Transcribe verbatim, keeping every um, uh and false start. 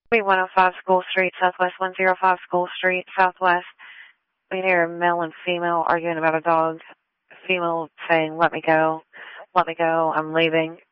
one oh five School Street, Southwest one oh five School Street, Southwest. We hear a male and female arguing about a dog. Female saying, let me go, let me go, I'm leaving.